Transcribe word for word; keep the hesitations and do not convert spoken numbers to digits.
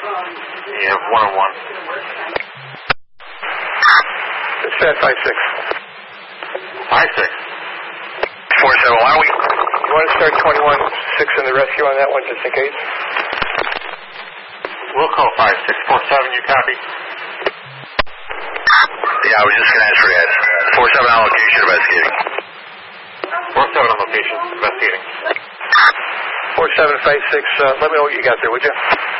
Yeah, one on one. Dispatch five six. five six. four seven, why don't we... You want to start twenty-one six in the rescue on that one, just in case? We'll call five six four seven, you copy? Yeah, I was just going to answer that. four seven on location, investigating. four seven on location, investigating. four seven five six, uh, let me know what you got there, would you?